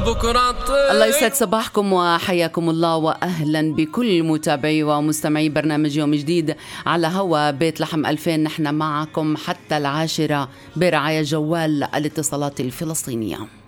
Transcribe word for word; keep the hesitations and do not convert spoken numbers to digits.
بكرة طير. الله يسعد صباحكم وحياكم الله، وأهلا بكل متابعي ومستمعي برنامج يوم جديد على هوا بيت لحم ألفين. نحن معكم حتى العاشرة برعاية جوال الاتصالات الفلسطينية.